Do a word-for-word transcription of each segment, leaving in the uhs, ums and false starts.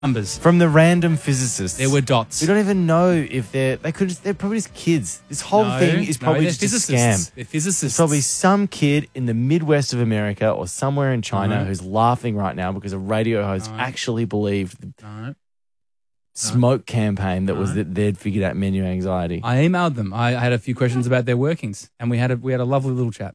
numbers. From the random physicists. There were dots. We don't even know if they're, they could, they're probably just kids. This whole No, thing is no, probably they're just a physicists. scam. They're physicists. There's probably some kid in the Midwest of America or somewhere in China No. who's laughing right now because a radio host No. actually believed the No. smoke campaign that was No. that they'd figured out menu anxiety. I emailed them. I had a few questions about their workings, and we had a we had a lovely little chat.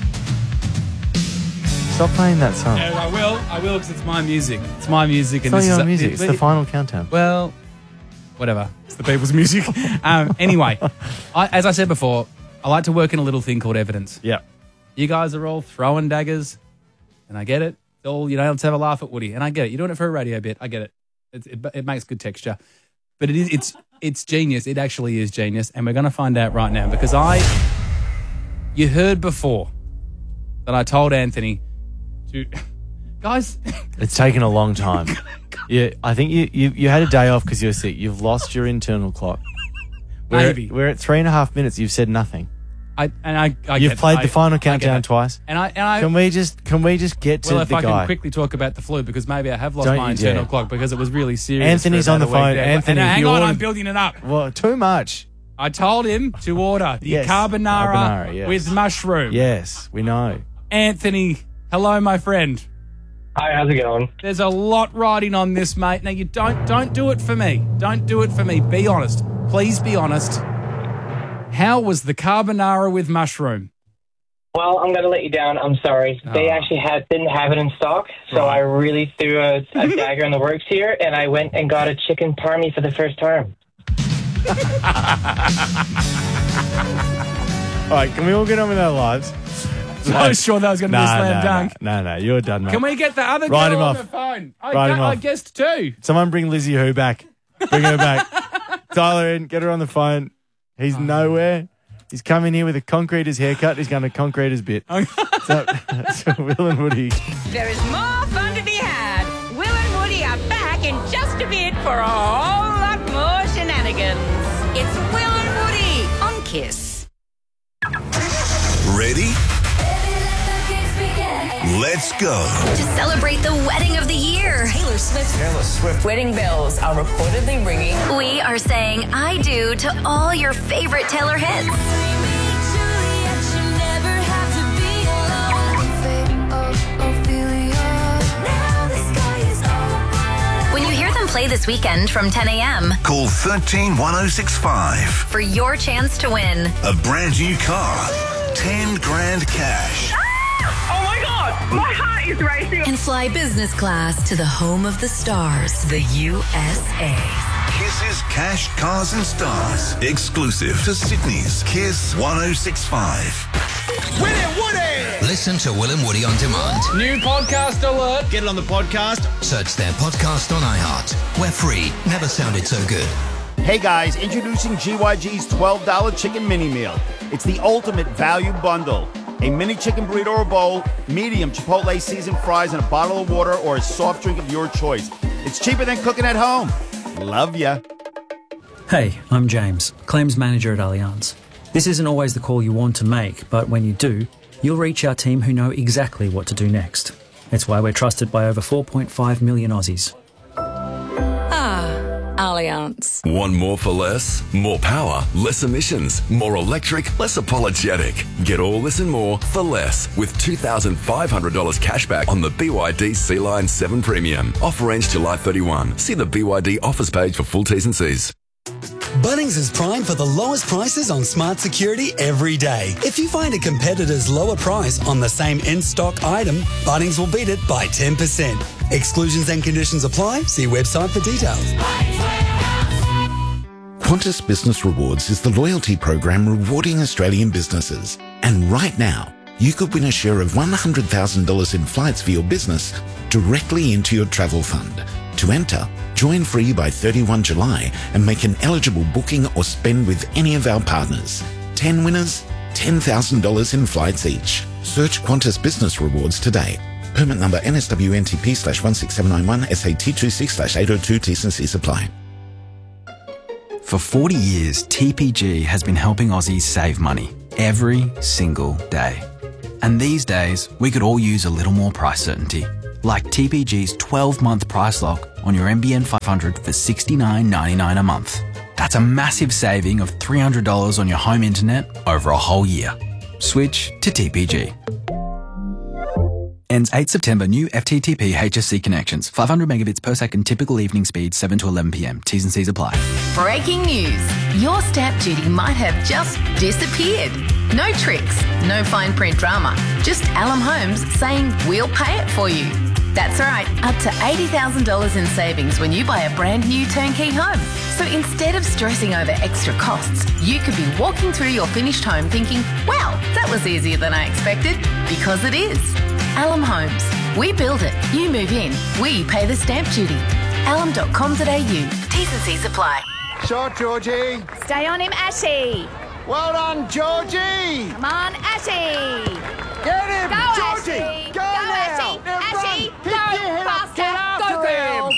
Stop playing that song. Yeah, I will. I will because it's my music. It's my music. It's and not this your is a- music. it- It's the it- final countdown. Well, whatever. It's the people's music. Um, anyway, I, as I said before, I like to work in a little thing called evidence. Yeah. You guys are all throwing daggers, and I get it. It's all, you know, let's have a laugh at Woody, and I get it. You're doing it for a radio bit. I get it. It, it, it makes good texture, but it is it's it's genius. It actually is genius, and we're going to find out right now because I, you heard before that I told Anthony to, guys. It's taken a long time. Yeah, I think you, you, you had a day off because you were sick. You've lost your internal clock. We're, Maybe. We're at three and a half minutes. You've said nothing. I and I, I You've get, played I- the final I get countdown that. twice. and I and I. Can we just can we just get to well, if the I guy? can quickly talk about the flu because maybe I have lost Don't my you internal dare. clock because it was really serious. Anthony's for on the about a week phone. there. Anthony, and, hang he on, ordered- I'm building it up. Well, too much. I told him to order the Yes, carbonara, carbonara, yes. with mushroom. Yes, we know. Anthony, hello, my friend. Hi, how's it going? There's a lot riding on this, mate. Now you don't don't do it for me. Don't do it for me. Be honest. Please be honest. How was the carbonara with mushroom? Well, I'm going to let you down. I'm sorry. They Oh. actually had didn't have it in stock, so Right. I really threw a, a dagger in the works here, and I went and got a chicken parmy for the first time. All right, can we all get on with our lives? I was sure that was going to be a Nah, slam nah, dunk. No, no, you're done, mate. Can we get the other Write girl him on off. the phone? I, Write gu- him I off. guessed too. Someone bring Lizzie Who back. Bring her back. Dial her in. Get her on the phone. He's Oh. nowhere. He's coming here with a concreter's haircut. He's going to concrete his bit. so, so Will and Woody. There is more fun to be had. Will and Woody are back in just a bit for a whole lot more shenanigans. It's Will and Woody on Kiss. Ready? Let's go. To celebrate the wedding of the year, Taylor Swift's Taylor Swift wedding bells are reportedly ringing. we are saying I do to all your favorite Taylor hits. When you hear them play this weekend from ten a.m. Call one three one oh six five. for your chance to win. A brand new car. ten grand cash. Oh my God, my heart is racing. And fly business class to the home of the stars, the U S A. Kiss's Cash, Cars and Stars. Exclusive to Sydney's Kiss one oh six five. Listen to Will and Woody on demand. New podcast alert. Get it on the podcast. Search their podcast on iHeart. We're free. Never sounded so good. Hey guys, introducing G Y G's twelve dollar chicken mini meal. It's the ultimate value bundle. A mini chicken burrito or bowl, medium Chipotle seasoned fries, and a bottle of water or a soft drink of your choice. It's cheaper than cooking at home. Love ya. Hey, I'm James, Claims Manager at Allianz. This isn't always the call you want to make, but when you do, you'll reach our team who know exactly what to do next. It's why we're trusted by over four point five million Aussies. Ah, Allianz. Want more for less? More power, less emissions, more electric, less apologetic. Get all this and more for less with two thousand five hundred dollars cash back on the B Y D C-Line seven Premium. Offer ends July thirty-first. See the B Y D offers page for full T's and C's. Bunnings is primed for the lowest prices on smart security every day. If you find a competitor's lower price on the same in-stock item, Bunnings will beat it by ten percent. Exclusions and conditions apply. See website for details. Qantas Business Rewards is the loyalty program rewarding Australian businesses. And right now, you could win a share of one hundred thousand dollars in flights for your business directly into your travel fund. To enter, join free by thirty-first of July and make an eligible booking or spend with any of our partners. ten winners, ten thousand dollars in flights each. Search Qantas Business Rewards today. Permit number N S W N T P slash one six seven nine one S A T two six slash eight oh two T's and C's apply. For forty years, T P G has been helping Aussies save money every single day. And these days, we could all use a little more price certainty. like T P G's twelve-month price lock on your N B N five hundred for sixty-nine ninety-nine a month. That's a massive saving of three hundred dollars on your home internet over a whole year. Switch to T P G. Ends eighth September. New F T T P H S C connections. five hundred megabits per second typical evening speed, seven to eleven p.m. T's and C's apply. Breaking news. Your stamp duty might have just disappeared. No tricks, no fine print drama. Just Alum Homes saying we'll pay it for you. That's right, up to eighty thousand dollars in savings when you buy a brand new turnkey home. So instead of stressing over extra costs, you could be walking through your finished home thinking, wow, that was easier than I expected, because it is. Alum Homes. We build it, you move in, we pay the stamp duty. alum dot com dot a u. T's and C's apply. Shot, Georgie. Stay on him, Ashy. Well done, Georgie. Come on, Ashy. Get him, Go, Georgie. Ashy. Go, Go, now. Ashy. Ashy, Pick go your head up. Get faster. Go, girl.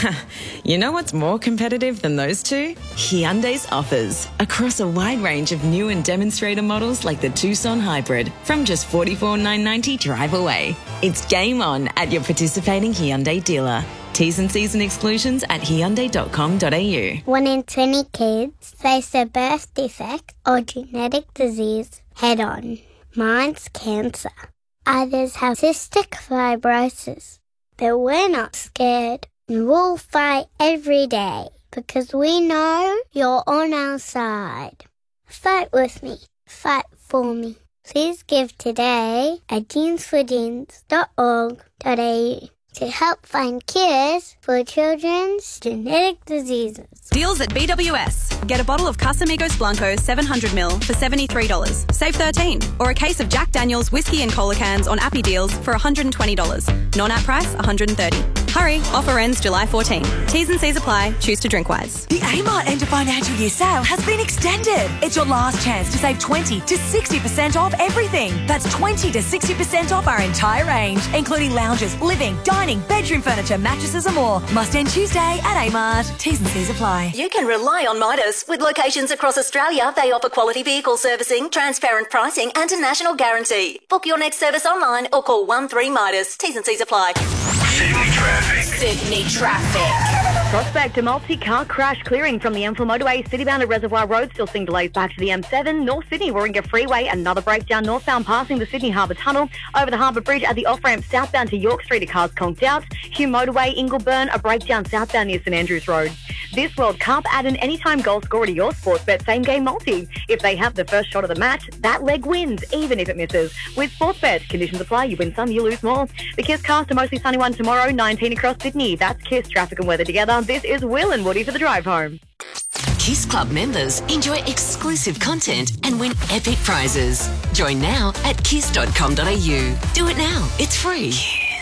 You know what's more competitive than those two? Hyundai's offers. Across a wide range of new and demonstrator models like the Tucson Hybrid from just forty-four thousand nine hundred ninety dollars drive away. It's game on at your participating Hyundai dealer. T's and C's and exclusions at hyundai dot com dot a u. One in twenty kids face a birth defect or genetic disease head on. Mine's cancer. Others have cystic fibrosis. But we're not scared. And we'll fight every day because we know you're on our side. Fight with me. Fight for me. Please give today at jeans for jeans dot org dot a u to help find cures for children's genetic diseases. Deals at B W S. Get a bottle of Casamigos Blanco seven hundred milliliters for seventy-three dollars. Save thirteen dollars. Or a case of Jack Daniel's whiskey and cola cans on Appy Deals for one hundred twenty dollars. Non-app price one hundred thirty dollars. Hurry, offer ends July fourteenth. T's and C's apply. Choose to drink wise. The Amart End of Financial Year sale has been extended. It's your last chance to save twenty to sixty percent off everything. That's twenty to sixty percent off our entire range, including lounges, living, dining, bedroom furniture, mattresses and more. Must end Tuesday at Amart. T's and C's apply. You can rely on Midas. With locations across Australia, they offer quality vehicle servicing, transparent pricing and a national guarantee. Book your next service online or call one three Midas. T's and C's apply. Sydney traffic. Sydney traffic. Prospect a multi-car crash clearing from the M four motorway, citybound at Reservoir Road, still seeing delays back to the M seven. North Sydney, Warringah Freeway, another breakdown northbound passing the Sydney Harbour Tunnel. Over the Harbour Bridge at the off-ramp southbound to York Street, a car's conked out. Hume Motorway, Ingleburn, a breakdown southbound near St Andrews Road. This World Cup, add an anytime goal scorer to your Sportsbet same-game multi. If they have the first shot of the match, that leg wins, even if it misses. With Sportsbet, conditions apply, you win some, you lose more. The Kiss cast, a mostly sunny one tomorrow, nineteen across Sydney. That's Kiss, traffic and weather together. This is Will and Woody for the drive home. Kiss Club members enjoy exclusive content and win epic prizes. Join now at kiss dot com dot a u. Do it now. It's free.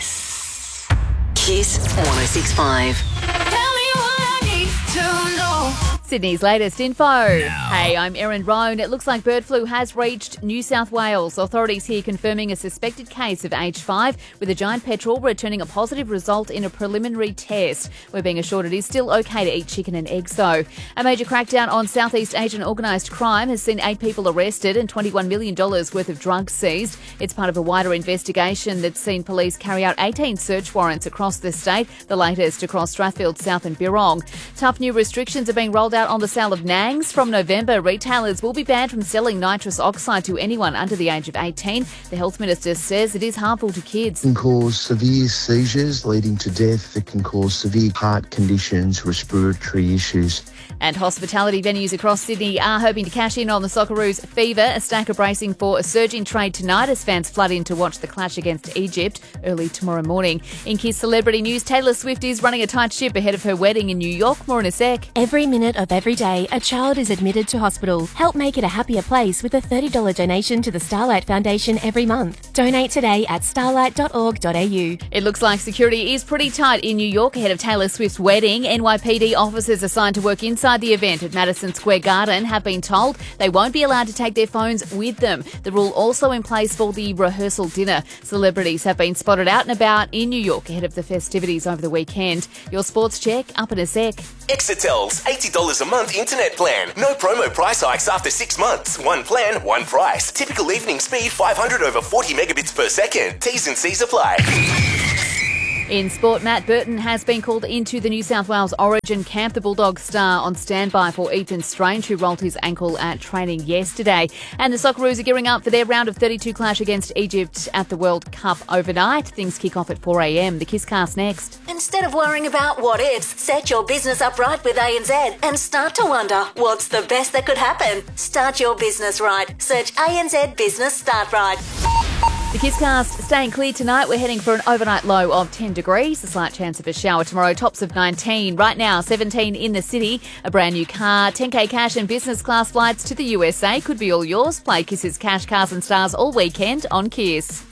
Kiss. Kiss one oh six point five. Sydney's latest info. Hey, I'm Erin Roan. It looks like bird flu has reached New South Wales. Authorities here confirming a suspected case of H five with a giant petrel returning a positive result in a preliminary test. We're being assured it is still okay to eat chicken and eggs though. A major crackdown on Southeast Asian organised crime has seen eight people arrested and twenty-one million dollars worth of drugs seized. It's part of a wider investigation that's seen police carry out eighteen search warrants across the state, the latest across Strathfield South and Birrong. Tough new restrictions are being rolled out on the sale of Nangs. From November, retailers will be banned from selling nitrous oxide to anyone under the age of eighteen. The Health Minister says it is harmful to kids. It can cause severe seizures leading to death. It can cause severe heart conditions, respiratory issues. And hospitality venues across Sydney are hoping to cash in on the Socceroos' fever. A stack are bracing for a surge in trade tonight as fans flood in to watch the clash against Egypt early tomorrow morning. In Kiss Celebrity News, Taylor Swift is running a tight ship ahead of her wedding in New York. More in a sec. Every minute of every day, a child is admitted to hospital. Help make it a happier place with a thirty dollars donation to the Starlight Foundation every month. Donate today at starlight dot org dot a u. It looks like security is pretty tight in New York ahead of Taylor Swift's wedding. N Y P D officers assigned to work inside the event at Madison Square Garden have been told they won't be allowed to take their phones with them. The rule also in place for the rehearsal dinner. Celebrities have been spotted out and about in New York ahead of the festivities over the weekend. Your sports check up in a sec. Exetel's eighty dollars a month internet plan. No promo price hikes after six months. One plan, one price. Typical evening speed five hundred over forty megabits per second. T's and C's apply. In sport, Matt Burton has been called into the New South Wales Origin camp. The Bulldogs star on standby for Ethan Strange, who rolled his ankle at training yesterday. And the Socceroos are gearing up for their round of thirty-two clash against Egypt at the World Cup overnight. Things kick off at four a.m. The Kisscast next. Instead of worrying about what ifs, set your business up right with A N Z and start to wonder what's the best that could happen. Start your business right. Search A N Z Business Start Right. The Kisscast staying clear tonight. We're heading for an overnight low of ten degrees. A slight chance of a shower tomorrow. Tops of nineteen. Right now, seventeen in the city. A brand new car, ten K cash and business class flights to the U S A could be all yours. Play Kiss's Cash, Cars and Stars all weekend on Kiss.